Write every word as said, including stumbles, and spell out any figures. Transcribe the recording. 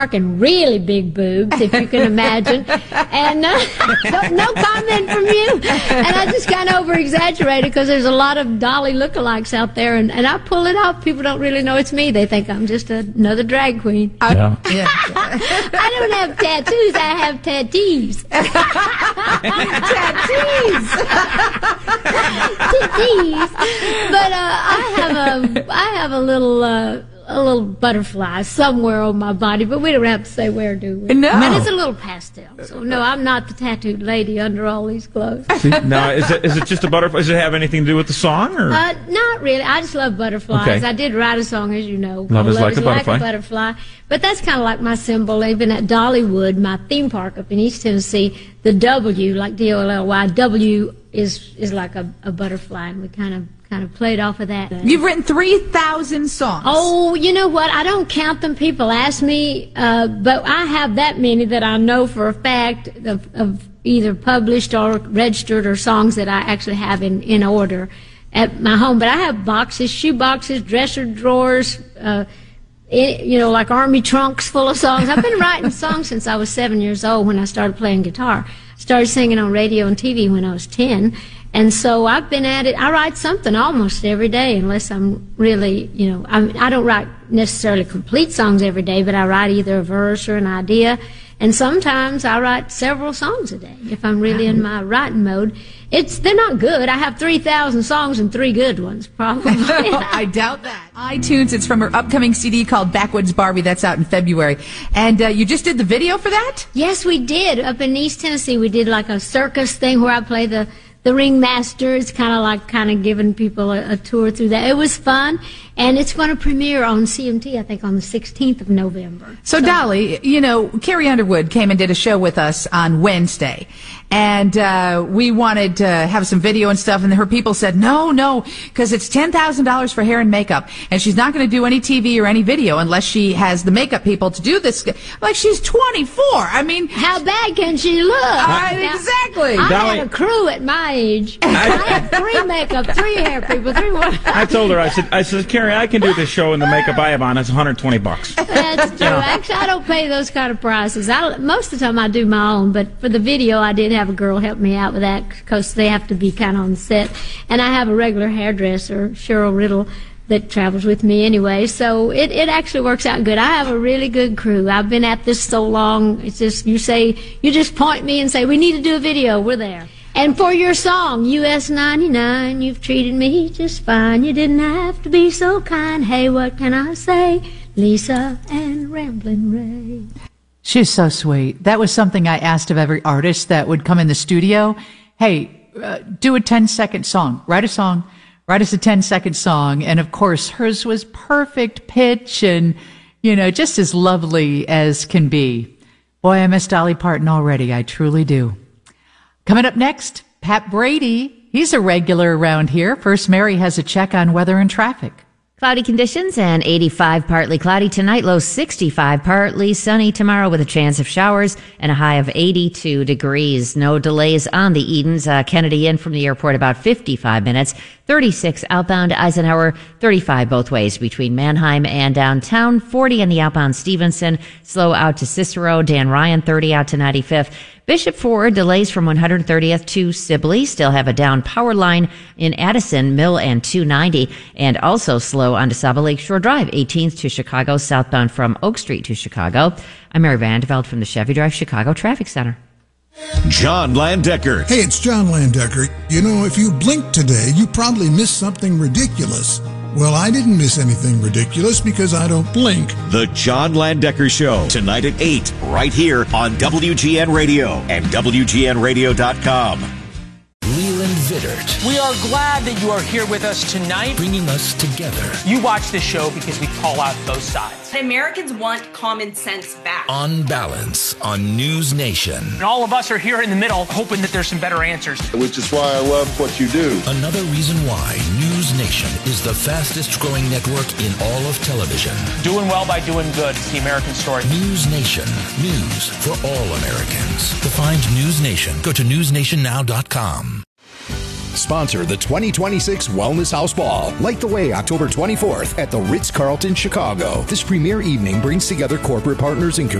and really big boobs, if you can imagine, and uh, no, no comment from you. And I just kind of over-exaggerated because there's a lot of Dolly lookalikes out there, and, and I pull it off. People don't really know it's me. They think I'm just a, another drag queen. Yeah. Yeah. I don't have tattoos. I have tattoos. Tattoos. Tattoos. But uh, I have a, I have a little. Uh, a little butterfly somewhere on my body, but we don't have to say where, do we? No. But it's a little pastel. So, no, I'm not the tattooed lady under all these clothes. See, now, is it, is it just a butterfly? Does it have anything to do with the song? Or? Uh, not really. I just love butterflies. Okay. I did write a song, as you know. Love is like a butterfly. Like a butterfly. But that's kind of like my symbol. Even at Dollywood, my theme park up in East Tennessee, the W, like D O L L Y, W is, is like a, a butterfly, and we kind of kind of played off of that. You've written three thousand songs. Oh, you know what? I don't count them. People ask me, uh, but I have that many that I know for a fact of, of either published or registered or songs that I actually have in, in order at my home. But I have boxes, shoe boxes, dresser drawers, uh, it, you know, like army trunks full of songs. I've been writing songs since I was seven years old when I started playing guitar. Started singing on radio and T V when I was ten. And so I've been at it. I write something almost every day, unless I'm really, you know, I'm, I don't write necessarily complete songs every day, but I write either a verse or an idea. And sometimes I write several songs a day if I'm really in my writing mode. It's they're not good. I have three thousand songs and three good ones, probably. I doubt that. iTunes, it's from her upcoming C D called Backwoods Barbie. That's out in February. And uh, you just did the video for that? Yes, we did. Up in East Tennessee, we did like a circus thing where I play the The Ringmaster. Is kind of like kind of giving people a, a tour through that. It was fun, and it's going to premiere on C M T, I think, on the sixteenth of November. So, so Dolly, you know, Carrie Underwood came and did a show with us on Wednesday, and uh, we wanted to have some video and stuff, and her people said, no, no, because it's ten thousand dollars for hair and makeup, and she's not going to do any T V or any video unless she has the makeup people to do this. Like, she's twenty-four. I mean, how bad can she look? Uh, exactly. I Dolly, had a crew at my age. I, I had three makeup, three hair people, three what? I told her, I said, I said, Carrie, I can do this show and the makeup I have on. It's one hundred twenty bucks. That's true. Yeah. Actually, I don't pay those kind of prices. I, most of the time I do my own, but for the video, I did have a girl help me out with that because they have to be kind of on set. And I have a regular hairdresser, Cheryl Riddle, that travels with me anyway. So it, it actually works out good. I have a really good crew. I've been at this so long. It's just, you say, you just point me and say, we need to do a video. We're there. And for your song, U S ninety-nine, you've treated me just fine. You didn't have to be so kind. Hey, what can I say? Lisa and Ramblin' Ray. She's so sweet. That was something I asked of every artist that would come in the studio. Hey, uh, do a ten-second song. Write a song. Write us a ten-second song. And, of course, hers was perfect pitch and, you know, just as lovely as can be. Boy, I miss Dolly Parton already. I truly do. Coming up next, Pat Brady. He's a regular around here. First, Mary has a check on weather and traffic. Cloudy conditions and eighty-five, partly cloudy tonight, low sixty-five, partly sunny tomorrow with a chance of showers and a high of eighty-two degrees. No delays on the Edens. Uh, Kennedy in from the airport about fifty-five minutes. thirty-six outbound Eisenhower, thirty-five both ways between Mannheim and downtown, forty on the outbound Stevenson, slow out to Cicero, Dan Ryan, thirty out to ninety-fifth. Bishop Ford, delays from one hundred thirtieth to Sibley, still have a down power line in Addison, Mill and two ninety, and also slow on DeSaba Lakeshore Drive, eighteenth to Chicago, southbound from Oak Street to Chicago. I'm Mary Vandeveld from the Chevy Drive Chicago Traffic Center. John Landecker. Hey, it's John Landecker. You know, if you blink today, you probably missed something ridiculous. Well, I didn't miss anything ridiculous because I don't blink. The John Landecker Show, tonight at eight, right here on W G N Radio and W G N radio dot com. Leland Vittert. We are glad that you are here with us tonight. Bringing us together. You watch this show because we call out both sides. Americans want common sense back. On Balance on News Nation. And all of us are here in the middle hoping that there's some better answers. Which is why I love what you do. Another reason why News Nation is the fastest growing network in all of television. Doing well by doing good. It's the American story. News Nation. News for all Americans. To find News Nation, go to news nation now dot com. sponsor the twenty twenty-six Wellness House Ball. Light the way October twenty-fourth at the Ritz-Carlton, Chicago. This premier evening brings together corporate partners and